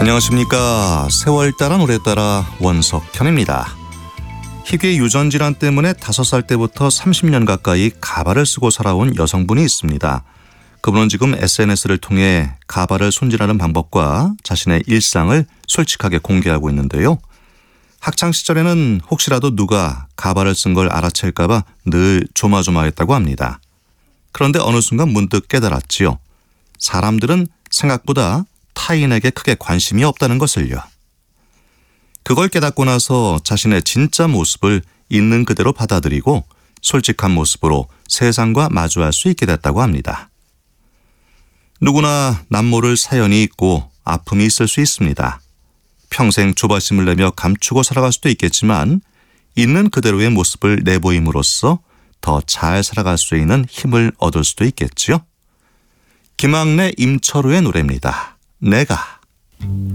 안녕하십니까. 세월 따라 노래 따라 원석현입니다. 희귀 유전 질환 때문에 5살 때부터 30년 가까이 가발을 쓰고 살아온 여성분이 있습니다. 그분은 지금 SNS를 통해 가발을 손질하는 방법과 자신의 일상을 솔직하게 공개하고 있는데요. 학창시절에는 혹시라도 누가 가발을 쓴 걸 알아챌까 봐 늘 조마조마했다고 합니다. 그런데 어느 순간 문득 깨달았지요. 사람들은 생각보다 타인에게 크게 관심이 없다는 것을요. 그걸 깨닫고 나서 자신의 진짜 모습을 있는 그대로 받아들이고 솔직한 모습으로 세상과 마주할 수 있게 됐다고 합니다. 누구나 남모를 사연이 있고 아픔이 있을 수 있습니다. 평생 조바심을 내며 감추고 살아갈 수도 있겠지만 있는 그대로의 모습을 내보임으로써 더 잘 살아갈 수 있는 힘을 얻을 수도 있겠지요. 김학래, 임철우의 노래입니다. 내가.